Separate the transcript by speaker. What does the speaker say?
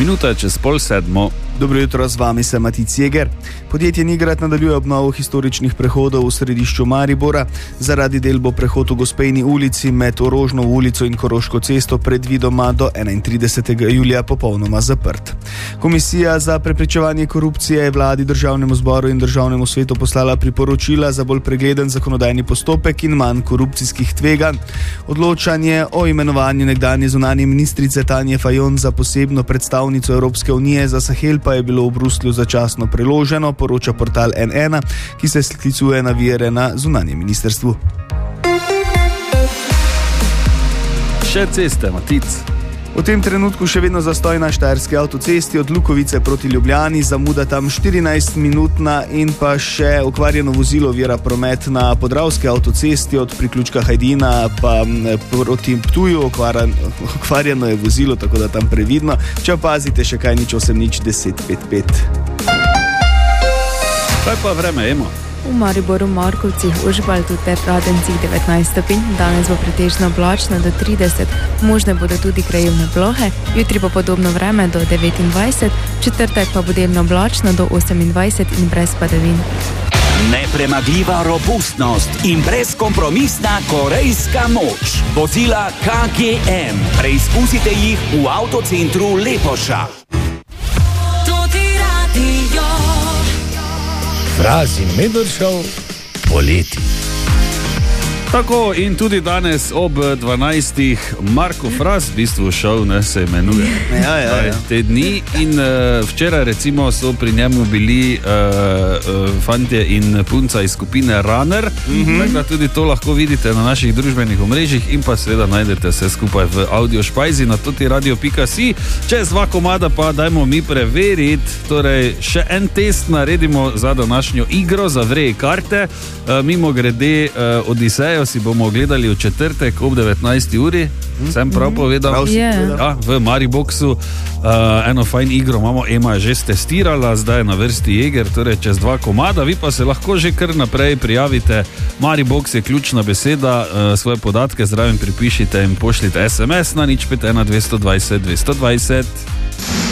Speaker 1: minuta čez 6:30.
Speaker 2: Dobro jutro, z vami sem Matic Jeger. Podjetje Nigrad nadaljuje obnovo historičnih prehodov v središču Maribora. Zaradi del bo prehod v Gospejni ulici med Orožnovo ulico in Koroško cesto predvidoma do 31. julija popolnoma zaprt. Komisija za preprečevanje korupcije je vladi, državnemu zboru in državnemu svetu poslala priporočila za bolj pregleden zakonodajni postopek in manj korupcijskih tveganj. Odločanje o imenovanju nekdanje zunanje ministrice Tanje Fajon za posebno predstavnico Evropske unije za Sahel pa je bilo v Bruslju začasno preloženo, poroča portal N1, ki se sklicuje na vire na zunanjem ministrstvu.
Speaker 1: Še ceste, Matic.
Speaker 2: V tem trenutku še vedno zastoj na štajerski avtocesti od Lukovice proti Ljubljani, zamuda tam 14-minutna in pa še okvarjeno vozilo ovira promet na Podravski avtocesti od priključka Hajdina pa proti Ptuju, okvarjeno je vozilo, tako da tam previdno. Če opazite še kaj, 08-1055.
Speaker 1: Kaj pa vreme ima?
Speaker 3: V Mariboru, Markovcih, Ožbaltu ter Radencih 19 stopinj, danes bo pretežno oblačno do 30, možne bodo tudi krajevne plohe, jutri pa podobno vreme do 29, četrtek pa bo delno oblačno do 28 in brez padavin.
Speaker 4: Nepremagljiva robustnost in brezkompromisna korejska moč. Vozila KGM. Preizkusite jih v avtocentru Lepoša.
Speaker 5: Fraz in Medvršov poleti.
Speaker 1: Tako in tudi danes ob 12. Marko Fras, v bistvu šov, se imenuje.
Speaker 2: Ja.
Speaker 1: Te dni in včeraj recimo so pri njemu bili fantje in punca iz skupine Runner, tako da tudi to lahko vidite na naših družbenih omrežjih in pa seveda najdete vse skupaj v audio špajzi na totiradio.si. Čez 2 komada pa dajmo mi preveriti, torej še en test naredimo za današnjo igro, za vreje karte. Mimo grede Odisejo si bomo gledali v četrtek ob 19. uri. Sem prav povedal? Ja, v Mariboxu. Eno fajn igro imamo, Ema je že stestirala, zdaj je na vrsti Jeger, torej čez 2 komada. Vi pa se lahko že kar naprej prijavite. Maribox je ključna beseda, svoje podatke zraven pripišite in pošljite SMS na 0512 220 220.